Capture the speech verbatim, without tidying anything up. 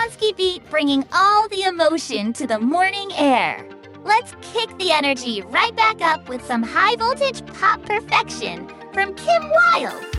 Bronski beat bringing all the emotion to the morning air. Let's kick the energy right back up with some high voltage pop perfection from Kim Wilde.